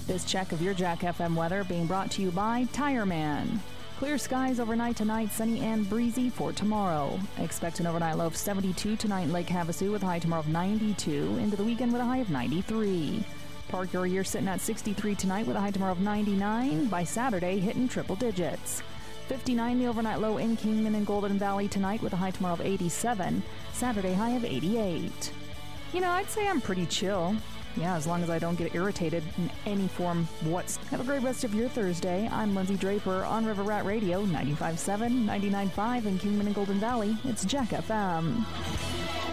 This check of your Jack FM weather being brought to you by Tire Man. Clear skies overnight tonight, sunny and breezy for tomorrow. Expect an overnight low of 72 tonight in Lake Havasu with a high tomorrow of 92. Into the weekend with a high of 93. Park your year sitting at 63 tonight with a high tomorrow of 99. By Saturday, hitting triple digits. 59 the overnight low in Kingman and Golden Valley tonight with a high tomorrow of 87. Saturday high of 88. I'd say I'm pretty chill. Yeah, as long as I don't get irritated in any form Have a great rest of your Thursday. I'm Lindsay Draper on River Rat Radio, 95.7, 99.5 in Kingman and Golden Valley. It's Jack FM.